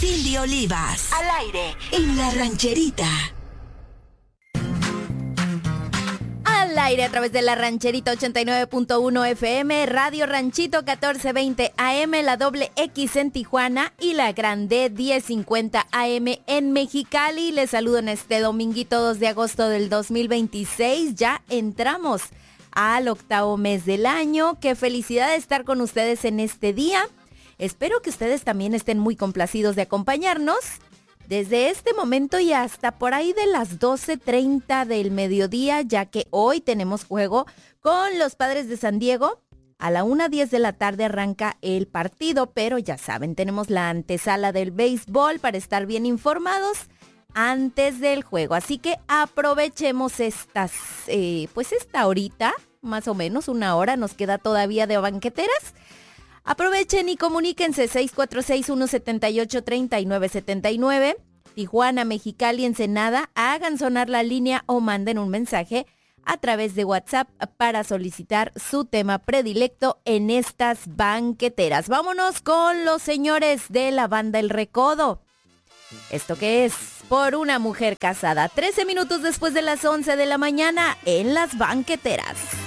Cindy Olivas. Al aire en La Rancherita. Al aire a través de La Rancherita 89.1 FM, Radio Ranchito 1420 AM, la doble X en Tijuana y la grande 1050 AM en Mexicali. Les saludo en este dominguito 2 de agosto del 2026. Ya entramos al octavo mes del año. Qué felicidad de estar con ustedes en este día. Espero que ustedes también estén muy complacidos de acompañarnos desde este momento y hasta por ahí de las 12:30 del mediodía, ya que hoy tenemos juego con los Padres de San Diego. A la 1:10 de la tarde arranca el partido, pero ya saben, tenemos la antesala del béisbol para estar bien informados antes del juego. Así que aprovechemos esta horita, más o menos una hora nos queda todavía de banqueteras. Aprovechen y comuníquense 646-178-3979, Tijuana, Mexicali, Ensenada. Hagan sonar la línea o manden un mensaje a través de WhatsApp para solicitar su tema predilecto en estas banqueteras. Vámonos con los señores de la banda El Recodo. ¿Esto qué es? Por una mujer casada. 13 minutos después de las 11 de la mañana en las banqueteras.